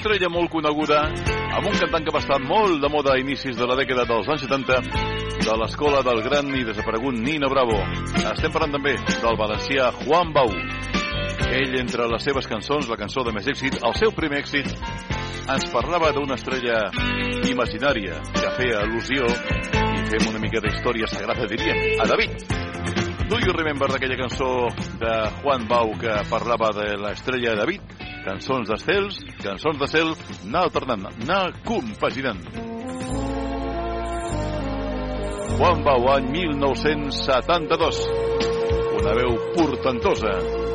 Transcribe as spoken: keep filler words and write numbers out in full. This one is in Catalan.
estrella molt coneguda, amb un cantant que va estar molt de moda a inicis de la dècada dels anys setanta, de l'escola del gran i desaparegut Nino Bravo. Estem parlant també del valencià Juan Bau. Ell, entre les seves cançons, la cançó de més èxit, el seu primer èxit, ens parlava d'una estrella imaginària que feia al·lusió, i fem una mica d'història sagrada, diríem, a David. Do you remember d'aquella cançó de Juan Bau que parlava de l'estrella David? Cançons d'estels, cançons de cel, anar alternant, anar compaginant. Juan Bau, any mil nou-cents setanta-dos. Una veu portentosa.